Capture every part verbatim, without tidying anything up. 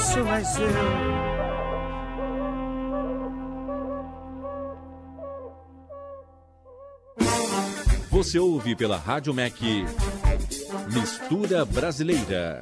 posso, mas eu... Você ouve pela Rádio M E C Mistura Brasileira.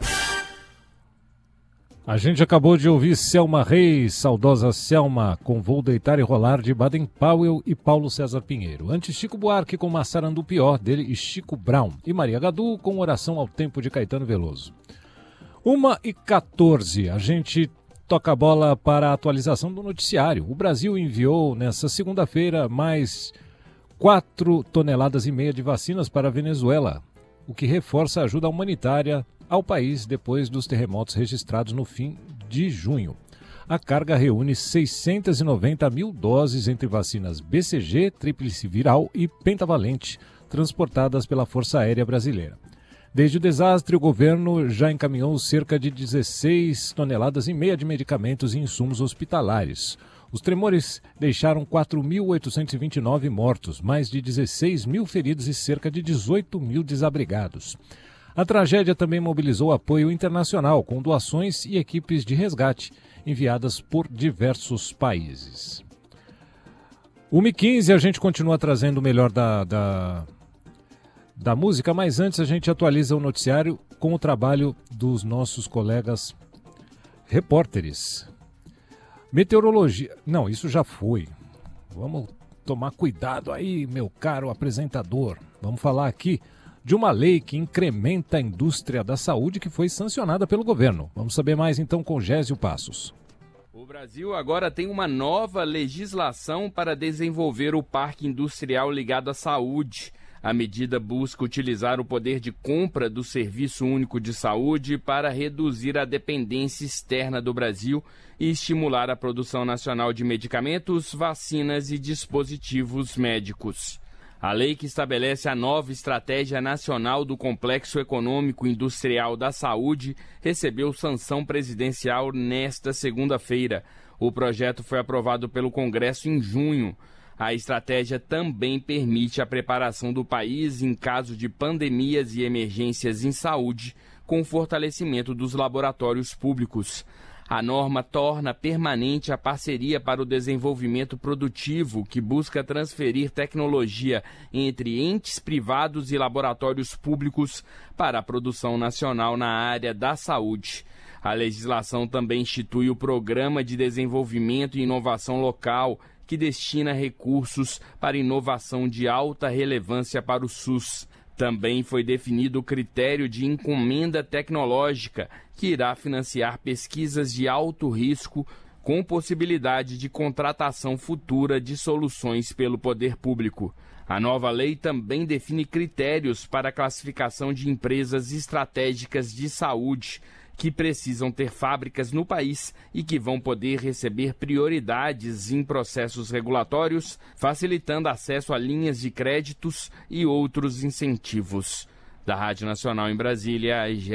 A gente acabou de ouvir Selma Reis, saudosa Selma, com Vou Deitar e Rolar, de Baden Powell e Paulo César Pinheiro. Antes, Chico Buarque com Massarandu Pior, dele e Chico Brown. E Maria Gadu com Oração ao Tempo, de Caetano Veloso. uma e quatorze, a gente toca a bola para a atualização do noticiário. O Brasil enviou nessa segunda-feira mais quatro toneladas e meia de vacinas para a Venezuela, o que reforça a ajuda humanitária ao país depois dos terremotos registrados no fim de junho. A carga reúne seiscentas e noventa mil doses entre vacinas B C G, tríplice viral e pentavalente, transportadas pela Força Aérea Brasileira. Desde o desastre, o governo já encaminhou cerca de dezesseis toneladas e meia de medicamentos e insumos hospitalares. Os tremores deixaram quatro mil oitocentos e vinte e nove mortos, mais de dezesseis mil feridos e cerca de dezoito mil desabrigados. A tragédia também mobilizou apoio internacional, com doações e equipes de resgate enviadas por diversos países. uma e quinze, a gente continua trazendo o melhor da, da, da música, mas antes a gente atualiza o noticiário com o trabalho dos nossos colegas repórteres. Meteorologia... Não, isso já foi. Vamos tomar cuidado aí, meu caro apresentador. Vamos falar aqui de uma lei que incrementa a indústria da saúde que foi sancionada pelo governo. Vamos saber mais então com Gésio Passos. O Brasil agora tem uma nova legislação para desenvolver o parque industrial ligado à saúde. A medida busca utilizar o poder de compra do Serviço Único de Saúde para reduzir a dependência externa do Brasil e estimular a produção nacional de medicamentos, vacinas e dispositivos médicos. A lei, que estabelece a nova Estratégia Nacional do Complexo Econômico Industrial da Saúde, recebeu sanção presidencial nesta segunda-feira. O projeto foi aprovado pelo Congresso em junho. A estratégia também permite a preparação do país em caso de pandemias e emergências em saúde, com o fortalecimento dos laboratórios públicos. A norma torna permanente a parceria para o desenvolvimento produtivo, que busca transferir tecnologia entre entes privados e laboratórios públicos para a produção nacional na área da saúde. A legislação também institui o Programa de Desenvolvimento e Inovação Local, que destina recursos para inovação de alta relevância para o SUS. Também foi definido o critério de encomenda tecnológica, que irá financiar pesquisas de alto risco com possibilidade de contratação futura de soluções pelo poder público. A nova lei também define critérios para a classificação de empresas estratégicas de saúde, que precisam ter fábricas no país e que vão poder receber prioridades em processos regulatórios, facilitando acesso a linhas de créditos e outros incentivos. Da Rádio Nacional em Brasília,